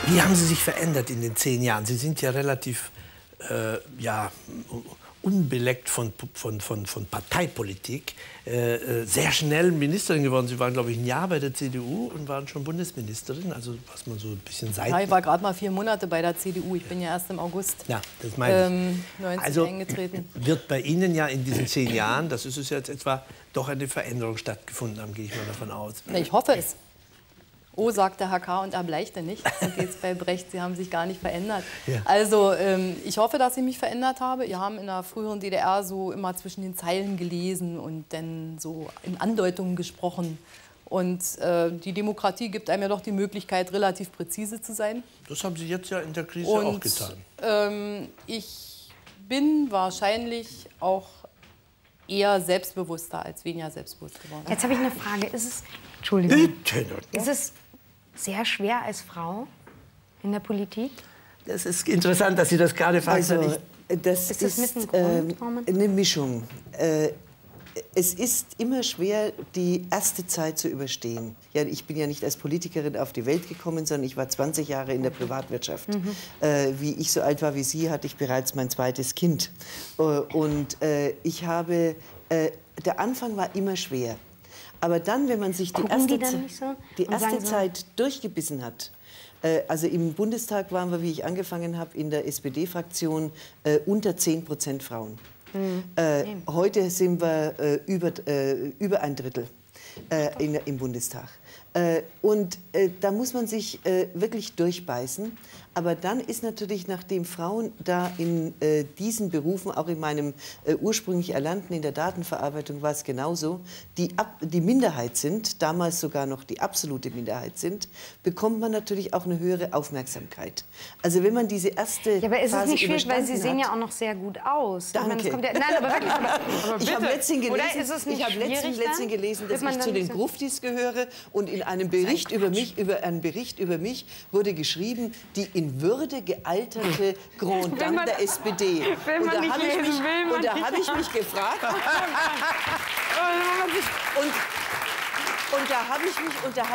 Wie haben Sie sich verändert in den 10 Jahren? Sie sind ja relativ ja, unbeleckt von Parteipolitik, sehr schnell Ministerin geworden. Sie waren, glaube ich, ein Jahr bei der CDU und waren schon Bundesministerin, also was man so ein bisschen seitlich... Ja, ich war gerade mal 4 Monate bei der CDU. Ich bin ja erst im August ja, das meine ich. 90 also eingetreten. Wird bei Ihnen ja in diesen 10 Jahren, das ist es jetzt etwa, doch eine Veränderung stattgefunden haben, gehe ich mal davon aus. Ich hoffe es. Oh, sagte Herr K. und erbleichte nicht. So geht es bei Brecht, Sie haben sich gar nicht verändert. Ja. Also ich hoffe, dass ich mich verändert habe. Wir haben in der früheren DDR so immer zwischen den Zeilen gelesen und dann so in Andeutungen gesprochen. Und die Demokratie gibt einem ja doch die Möglichkeit, relativ präzise zu sein. Das haben Sie jetzt ja in der Krise auch getan. Ich bin wahrscheinlich auch eher selbstbewusster als weniger selbstbewusst geworden. Jetzt habe ich eine Frage. Entschuldigung. Bitte. Ist es sehr schwer als Frau in der Politik? Das ist interessant, dass Sie das gerade fragen. Also, das ist mit einem Grund, eine Mischung. Es ist immer schwer, die erste Zeit zu überstehen. Ja, ich bin ja nicht als Politikerin auf die Welt gekommen, sondern ich war 20 Jahre in der Privatwirtschaft. Wie ich so alt war wie Sie, hatte ich bereits mein zweites Kind. Und ich habe, der Anfang war immer schwer. Aber dann, wenn man sich die erste Zeit durchgebissen hat, also im Bundestag waren wir, wie ich angefangen habe, in der SPD-Fraktion unter 10% Frauen. Heute sind wir über ein Drittel im Bundestag. Und da muss man sich wirklich durchbeißen. Aber dann ist natürlich, nachdem Frauen da in diesen Berufen, auch in meinem ursprünglich Erlernten in der Datenverarbeitung war es genauso, die Minderheit sind, damals sogar noch die absolute Minderheit sind, bekommt man natürlich auch eine höhere Aufmerksamkeit. Also wenn man diese erste Ja, aber ist es Phase nicht schwierig, weil Sie überstanden sehen hat, ja auch noch sehr gut aus. Danke. Ich meine, nein, aber wirklich. Aber ich habe letztens gelesen, gelesen, dass ich zu den Gruftis gehöre und in einem Bericht über mich wurde geschrieben, die in Würde gealterte Grand Dame der SPD. Und da habe ich mich gefragt. Und da habe ich mich